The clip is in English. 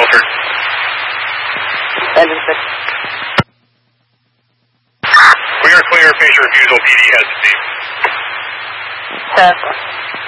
Milford. Engine 6. Clear, patient refusal, PD has the seat. 10.